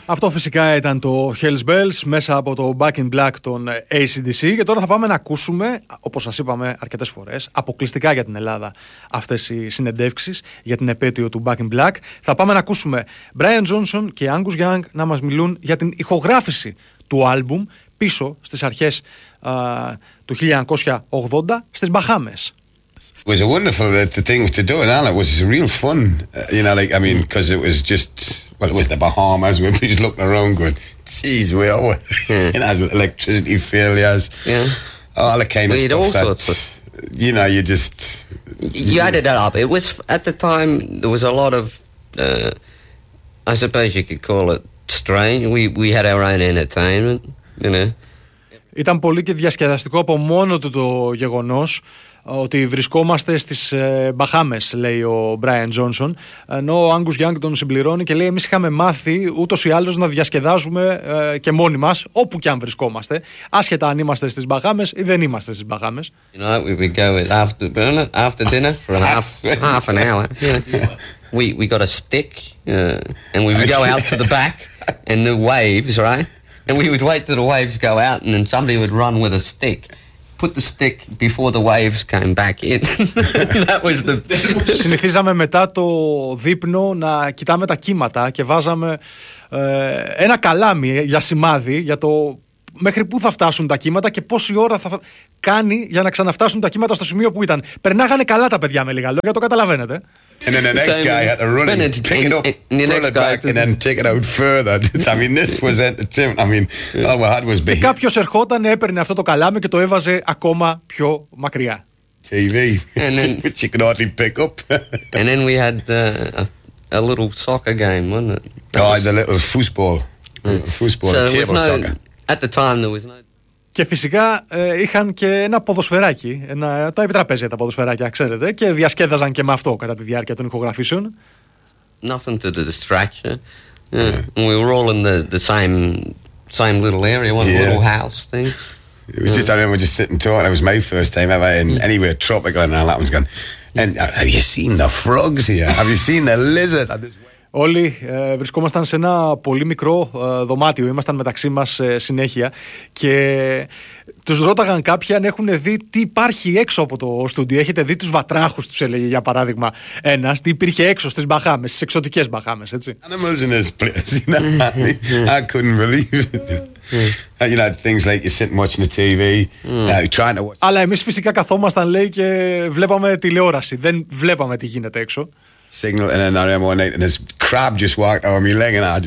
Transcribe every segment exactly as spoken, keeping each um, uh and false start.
Αυτό φυσικά ήταν το Hells Bells μέσα από το Back in Black των έι σι ντι σι. Και τώρα θα πάμε να ακούσουμε, όπως σας είπαμε αρκετές φορές, αποκλειστικά για την Ελλάδα αυτές οι συνεντεύξεις για την επέτειο του Back in Black. Θα πάμε να ακούσουμε Brian Johnson και Angus Young να μας μιλούν για την ηχογράφηση του άλμπουμ πίσω στις αρχές α, του χίλια εννιακόσια ογδόντα στις Μπαχάμες. It was a wonderful uh, thing to do, and all it was real fun. Uh, you know, like I mean, because it was just well, it was the Bahamas. We were just looking around, going, "Geez, we all yeah. you know, electricity failures, yeah, all the kind of we stuff." all that, sorts of. You know, you just you added it up. It was at the time there was a lot of, uh, I suppose you could call it strange. We we had our own entertainment, you know. Ήταν πολύ και διασκεδαστικό από μόνο του το γεγονός ότι βρισκόμαστε στις ε, Μπαχάμες, λέει ο Brian Johnson, ενώ ο Angus Young τον συμπληρώνει και λέει εμείς είχαμε μάθει ούτως ή άλλως να διασκεδάζουμε ε, και μόνοι μας όπου και αν βρισκόμαστε, άσχετα αν είμαστε στις Μπαχάμες ή δεν είμαστε στις Μπαχάμες. You know, we would go with after dinner, after dinner for half, half an hour. Yeah. We we got a stick uh, and we would go out to the back and the waves, right? And we would wait till the waves go out and then somebody would run with a stick. Put the stick before the waves came back in. That was the... Συνηθίζαμε μετά το δείπνο να κοιτάμε τα κύματα και βάζαμε ε, ένα καλάμι για σημάδι για το μέχρι πού θα φτάσουν τα κύματα και πόση ώρα θα κάνει για να ξαναφτάσουν τα κύματα στο σημείο που ήταν. Περνάγανε καλά τα παιδιά με λίγα λόγια, το καταλαβαίνετε. And then the next guy had to run and pick it up, pull it back and then take it out further. I mean, this was entertainment. I mean, all we had was big. Κάποιος ερχόταν, έπαιρνε αυτό το καλάμι και το έβαζε ακόμα πιο μακριά. τι βι, which you could hardly pick up. And then we had uh, a, a little soccer game, wasn't it? Oh, the little foosball. Foosball, so table no, soccer. At the time there was no... Και φυσικά ε, είχαν και ένα ποδοσφαιράκι, ένα, τα επιτραπέζια τα ποδοσφαιράκια, ξέρετε, και διασκέδαζαν και με αυτό κατά τη διάρκεια των ηχογραφήσεων. Nothing to distract you. Yeah. Yeah. And we were all in the, the same same little area, one yeah. little house thing. It was yeah. just, I remember just sitting talking. It was my first time ever in mm. anywhere tropical, and all that was going. And uh, have you seen the frogs here? Have you seen the lizard? Όλοι ε, βρισκόμασταν σε ένα πολύ μικρό ε, δωμάτιο, ήμασταν μεταξύ μας ε, συνέχεια και τους ρώταγαν κάποιοι αν έχουν δει τι υπάρχει έξω από το στούντιο. Έχετε δει τους βατράχους, τους έλεγε για παράδειγμα ένας, τι υπήρχε έξω στις Μπαχάμες, στις εξωτικές Μπαχάμες, έτσι. Animals in this place, you know, I couldn't believe it. You know, things like you're sitting watching the τι βι, uh, trying to watch. Αλλά εμείς φυσικά καθόμασταν, λέει, και βλέπαμε τηλεόραση, δεν βλέπαμε τι γίνεται έξω. Signal and then I remember one night and this crab just walked over my leg and I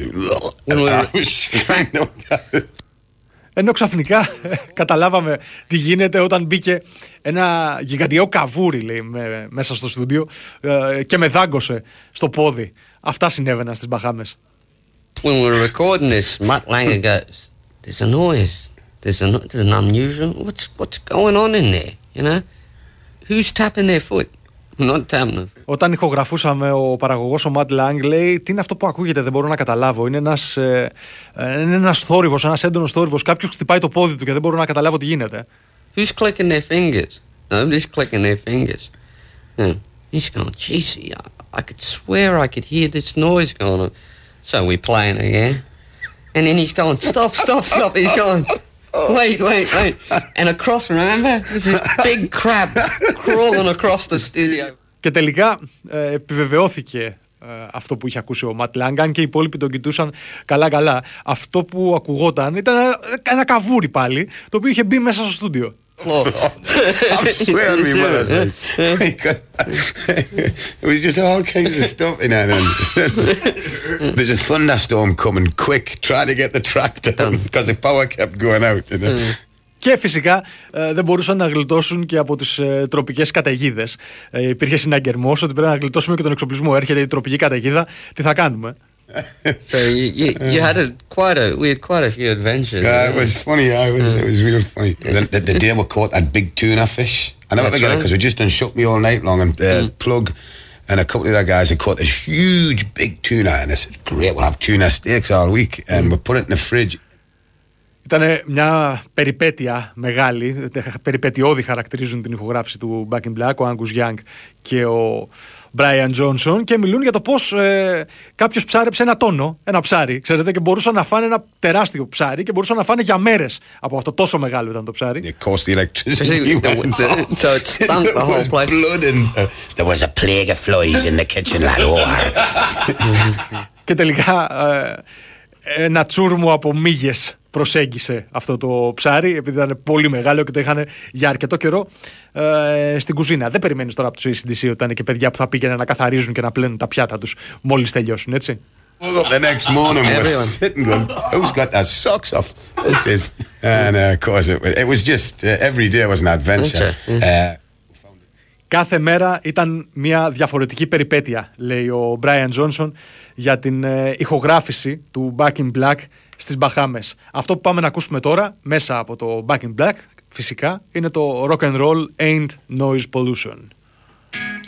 do. Ενώ ξαφνικά καταλάβαμε τι γίνεται όταν μπήκε ένα γιγαντιαίο καβούρι, λέει, με, μέσα στο στούντιο ε, και με δάγκωσε στο πόδι. Αυτά συνέβαιναν στις Μπαχάμες. When we were recording this, Mutt Langer goes, there's a noise, there's, a, there's an unusual, what's, what's going on in there, you know? Who's tapping their foot? Όταν ηχογραφούσαμε, ο παραγωγός ο Matt Lang λέει τι είναι αυτό που ακούγεται, δεν μπορώ να καταλάβω. Είναι ένας, ε, είναι ένας θόρυβος, ένας έντονος θόρυβος. Κάποιος χτυπάει το πόδι του και δεν μπορώ να καταλάβω τι γίνεται. Who's clicking their fingers? Nobody's clicking their fingers. Yeah. He's going, geez, I could swear I could hear this noise going on. So we're playing again. And then he's going, stop, stop, stop. He's going, wait, wait, wait. And across, remember, there's this big crab crawling across the studio. Και τελικά ε, επιβεβαιώθηκε ε, αυτό που είχε ακούσει ο Ματ Λάγκ, αν και οι υπόλοιποι τον κοιτούσαν καλά-καλά. Αυτό που ακουγόταν ήταν ένα, ένα καβούρι πάλι, το οποίο είχε μπει μέσα στο στούντιο. I'm swearing me mother's like, it was just all kinds of stuff in there. There's a thunderstorm coming quick, try to get the tractor because the power kept going out, you know. Και φυσικά ε, δεν μπορούσαν να γλιτώσουν και από τις ε, τροπικές καταιγίδες. Ε, υπήρχε συναγερμός ότι πρέπει να γλιτώσουμε και τον εξοπλισμό. Έρχεται η τροπική καταιγίδα, τι θα κάνουμε. So you, you, you had a quite a we had quite a few adventures. Yeah, it was funny. Yeah, it was, it was real funny. The, the, the day we caught that big tuna fish, I never forget it because we just done shook me all night long and uh, mm. Plug and a couple of other guys had caught this huge big tuna and I said, great, we'll have tuna steaks all week and we put it in the fridge. Ήταν μια περιπέτεια μεγάλη, περιπετειώδη χαρακτηρίζουν την ηχογράφηση του Back in Black, ο Angus Young και ο, Brian Johnson και μιλούν για το πώς ε, κάποιος ψάρεψε ένα τόνο, ένα ψάρι, ξέρετε, και μπορούσαν να φάνε ένα τεράστιο ψάρι και μπορούσαν να φάνε για μέρες από αυτό, τόσο μεγάλο ήταν το ψάρι. Of course, the electricity went off. So it stunk the whole place. Blood and uh, there was a plague of flies in the kitchen, lad. Oh, και τελικά ε, ένα τσούρμο από μύγες προσέγγισε αυτό το ψάρι, επειδή ήταν πολύ μεγάλο και το είχαν για αρκετό καιρό ε, στην κουζίνα. Δεν περιμένεις τώρα από τους έι σι ντι σι ότι ήταν και παιδιά που θα πήγαιναν να καθαρίζουν και να πλένουν τα πιάτα τους μόλις τελειώσουν, έτσι. the next morning we're sitting going, who's got their socks off? This is, and uh, of course it, it was just uh, every day was an adventure. Uh, Κάθε μέρα ήταν μια διαφορετική περιπέτεια, λέει ο Brian Johnson, για την ε, ηχογράφηση του Back in Black στις Μπαχάμες. Αυτό που πάμε να ακούσουμε τώρα μέσα από το Back in Black φυσικά είναι το Rock and Roll Ain't Noise Pollution.